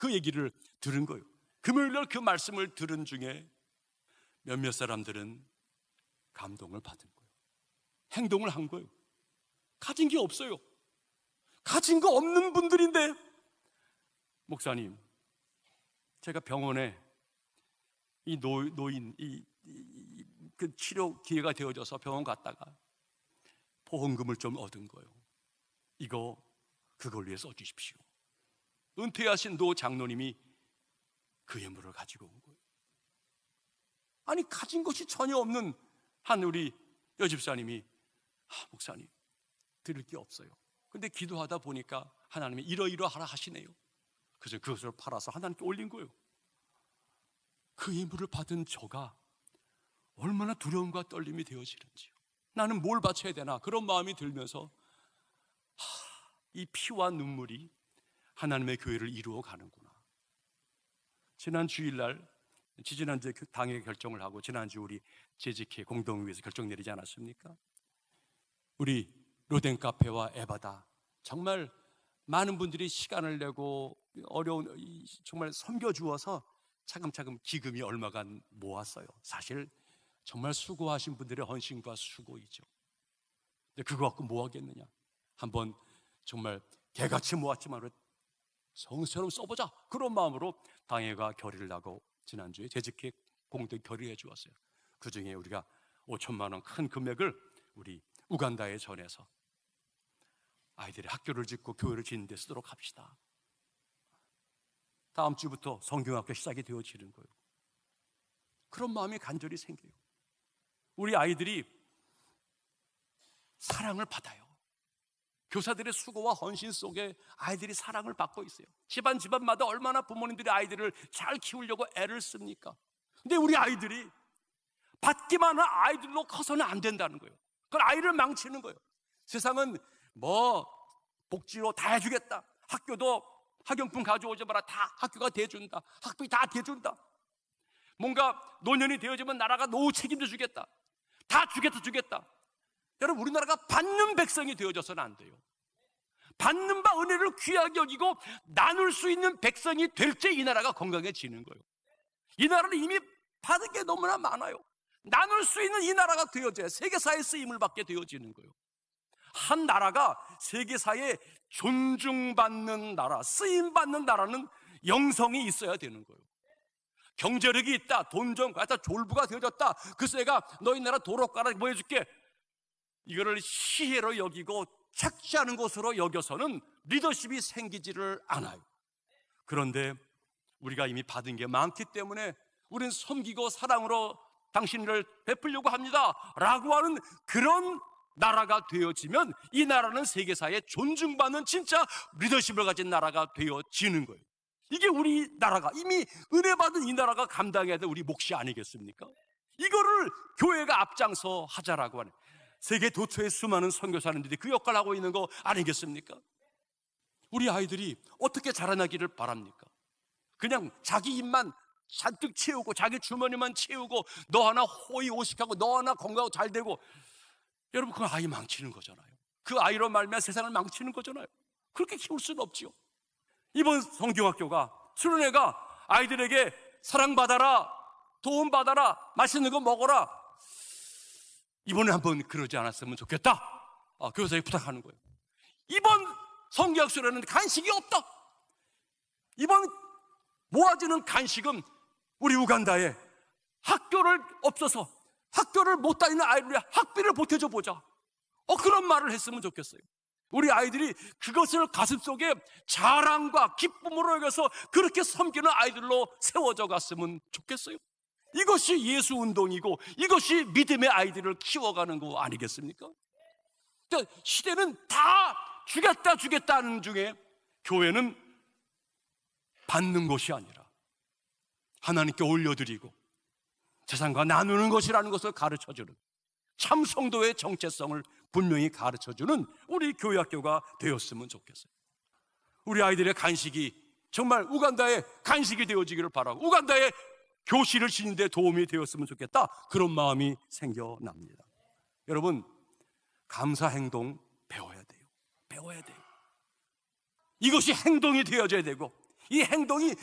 그 얘기를 들은 거예요. 금요일날 그 말씀을 들은 중에 몇몇 사람들은 감동을 받은 거예요. 행동을 한 거예요. 가진 게 없어요. 가진 거 없는 분들인데, 목사님, 제가 병원에 이 노인, 그 치료 기회가 되어져서 병원 갔다가 보험금을 좀 얻은 거예요. 그걸 위해 써주십시오. 은퇴하신 노 장로님이 그 예물을 가지고 온 거예요. 아니, 가진 것이 전혀 없는 한 우리 여집사님이, 목사님, 드릴 게 없어요. 근데 기도하다 보니까 하나님이 이러이러하라 하시네요. 그래서 그것을 팔아서 하나님께 올린 거예요. 그 예물을 받은 저가 얼마나 두려움과 떨림이 되어지는지요. 나는 뭘 바쳐야 되나, 그런 마음이 들면서 이 피와 눈물이 하나님의 교회를 이루어 가는구나. 지난 주일날, 지지난주에 당회 결정을 하고 지난주 우리 재직회 공동위에서 결정 내리지 않았습니까? 우리 로덴 카페와 에바다, 정말 많은 분들이 시간을 내고 어려운 정말 섬겨주어서 차근차근 기금이 얼마간 모았어요. 사실 정말 수고하신 분들의 헌신과 수고이죠. 근데 그거 갖고 뭐 하겠느냐? 한번 정말 개같이 모았지만 성처럼 써보자, 그런 마음으로 당회가 결의를 하고 지난주에 재직회 공동 결의해 주었어요. 그 중에 우리가 5천만 원 큰 금액을 우리 우간다에 전해서 아이들이 학교를 짓고 교회를 짓는 데 쓰도록 합시다. 다음 주부터 성경학교 시작이 되어지는 거예요. 그런 마음이 간절히 생겨요. 우리 아이들이 사랑을 받아요. 교사들의 수고와 헌신 속에 아이들이 사랑을 받고 있어요. 집안마다 얼마나 부모님들이 아이들을 잘 키우려고 애를 씁니까? 근데 우리 아이들이 받기만 한 아이들로 커서는 안 된다는 거예요. 그건 아이를 망치는 거예요. 세상은 복지로 다 해주겠다. 학교도 학용품 가져오지 마라. 다 학교가 대준다. 학비 다 대준다. 뭔가 노년이 되어지면 나라가 노후 책임져 주겠다. 다 주겠다. 여러분, 우리나라가 받는 백성이 되어져서는 안 돼요. 받는 바 은혜를 귀하게 여기고 나눌 수 있는 백성이 될 때 이 나라가 건강해지는 거예요. 이 나라는 이미 받은 게 너무나 많아요. 나눌 수 있는 이 나라가 되어져야 세계사에 쓰임을 받게 되어지는 거예요. 한 나라가 세계사에 존중받는 나라, 쓰임받는 나라는 영성이 있어야 되는 거예요. 경제력이 있다, 돈 좀 갖다 졸부가 되어졌다, 그래서 내가 너희 나라 도로가라 뭐 해줄게, 이거를 시혜로 여기고 착취하는 것으로 여겨서는 리더십이 생기지를 않아요. 그런데 우리가 이미 받은 게 많기 때문에 우리는 섬기고 사랑으로 당신을 베풀려고 합니다 라고 하는 그런 나라가 되어지면 이 나라는 세계사에 존중받는 진짜 리더십을 가진 나라가 되어지는 거예요. 이게 우리나라가 이미 은혜 받은 이 나라가 감당해야 될 우리 몫이 아니겠습니까? 이거를 교회가 앞장서 하자라고 하는, 세계 도처에 수많은 선교사님들이 그 역할을 하고 있는 거 아니겠습니까? 우리 아이들이 어떻게 자라나기를 바랍니까? 그냥 자기 입만 잔뜩 채우고 자기 주머니만 채우고 너 하나 호의호식하고 너 하나 건강하고 잘 되고, 여러분, 그 아이 망치는 거잖아요. 그 아이로 말미암아 세상을 망치는 거잖아요. 그렇게 키울 수는 없지요. 이번 성경학교가, 수련회가 아이들에게 사랑받아라, 도움받아라, 맛있는 거 먹어라, 이번에 한번 그러지 않았으면 좋겠다, 교사에게 부탁하는 거예요. 이번 성경학 수련회는 간식이 없다. 이번 모아지는 간식은 우리 우간다에 학교를 없어서 학교를 못 다니는 아이들의 학비를 보태줘 보자, 그런 말을 했으면 좋겠어요. 우리 아이들이 그것을 가슴속에 자랑과 기쁨으로 여겨서 그렇게 섬기는 아이들로 세워져 갔으면 좋겠어요. 이것이 예수 운동이고 이것이 믿음의 아이들을 키워가는 거 아니겠습니까? 그러니까 시대는 다 주겠다 하는 중에 교회는 받는 것이 아니라 하나님께 올려드리고 세상과 나누는 것이라는 것을 가르쳐주는, 참 성도의 정체성을 분명히 가르쳐주는 우리 교회학교가 되었으면 좋겠어요. 우리 아이들의 간식이 정말 우간다의 간식이 되어지기를 바라고 우간다의 교실을 짓는 데 도움이 되었으면 좋겠다, 그런 마음이 생겨납니다. 여러분, 감사 행동 배워야 돼요. 이것이 행동이 되어져야 되고, 이 행동이